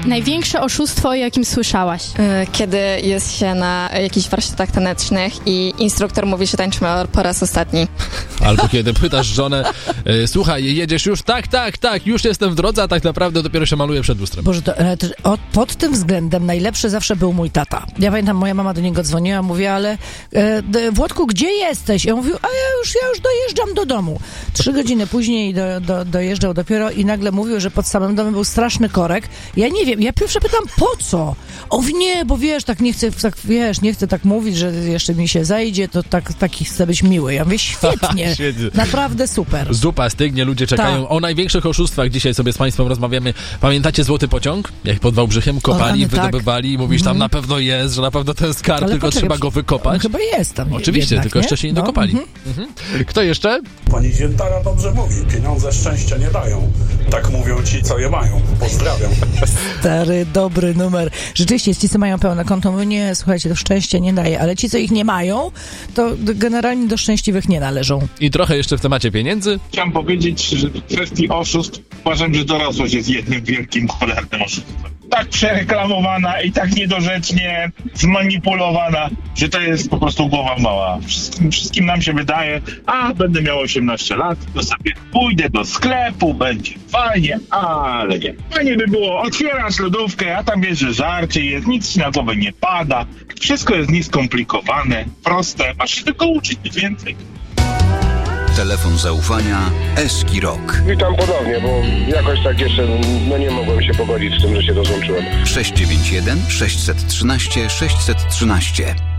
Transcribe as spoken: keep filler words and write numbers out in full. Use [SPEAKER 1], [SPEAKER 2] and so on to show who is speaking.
[SPEAKER 1] Największe oszustwo, o jakim słyszałaś?
[SPEAKER 2] Kiedy jest się na jakichś warsztatach tanecznych i instruktor mówi, że tańczymy po raz ostatni.
[SPEAKER 3] Albo kiedy pytasz żonę, e, słuchaj, jedziesz już? Tak, tak, tak, już jestem w drodze, a tak naprawdę dopiero się maluję przed lustrem.
[SPEAKER 4] Boże, to, to, od, pod tym względem najlepszy zawsze był mój tata. Ja pamiętam, moja mama do niego dzwoniła, mówi, ale e, Włodku, gdzie jesteś? Ja mówił, a ja już, ja już dojeżdżam do domu. Trzy godziny później do, do, dojeżdżał dopiero i nagle mówił, że pod samym domem był straszny korek. Ja nie wiem, ja pierwsze pytam, po co? O nie, bo wiesz, tak nie chcę, tak, wiesz, nie chcę tak mówić, że jeszcze mi się zajdzie, to tak, taki chcę być miły. Ja mówię, świetnie, naprawdę super.
[SPEAKER 3] Zupa stygnie, ludzie czekają.
[SPEAKER 4] Tak.
[SPEAKER 3] O największych oszustwach dzisiaj sobie z Państwem rozmawiamy. Pamiętacie Złoty Pociąg? Jak pod Wałbrzychem kopali,
[SPEAKER 4] rany,
[SPEAKER 3] wydobywali i mówisz,
[SPEAKER 4] tak.
[SPEAKER 3] tam na pewno jest, że na pewno ten skarb,
[SPEAKER 4] Ale
[SPEAKER 3] tylko
[SPEAKER 4] poczekaj,
[SPEAKER 3] trzeba go wykopać.
[SPEAKER 4] On chyba jest tam.
[SPEAKER 3] Oczywiście,
[SPEAKER 4] jednak,
[SPEAKER 3] tylko
[SPEAKER 4] nie?
[SPEAKER 3] jeszcze się nie
[SPEAKER 4] No,
[SPEAKER 3] dokopali.
[SPEAKER 4] mhm.
[SPEAKER 3] Mhm. Kto jeszcze?
[SPEAKER 5] Pani Ziętara dobrze mówi, pieniądze szczęścia nie dają. Tak mówią ci, co je mają. Pozdrawiam.
[SPEAKER 4] Stary, dobry numer. Rzeczywiście, ci, co mają pełne konto, mówią, nie, słuchajcie, to szczęście nie daje, ale ci, co ich nie mają, to generalnie do szczęśliwych nie należą.
[SPEAKER 3] I trochę jeszcze w temacie pieniędzy.
[SPEAKER 6] Chciałem powiedzieć, że w kwestii oszustw uważam, że dorosłość jest jednym wielkim cholernym oszustwem. Tak przereklamowana i tak niedorzecznie zmanipulowana, że to jest po prostu głowa mała. Wszystkim, wszystkim nam się wydaje, a będę miał osiemnaście lat, to sobie pójdę do sklepu, będzie fajnie, ale nie. Fajnie by było, otwierasz lodówkę, a tam wiesz, że żarcie jest, nic ci na głowę nie pada, wszystko jest nieskomplikowane, proste, masz się tylko uczyć, nic więcej.
[SPEAKER 7] Telefon zaufania Eski Rock.
[SPEAKER 8] Witam ponownie, bo jakoś tak jeszcze no nie mogłem się pogodzić z tym, że się rozłączyłem.
[SPEAKER 7] sześć dziewięć jeden sześć jedna trzy sześć jeden trzy.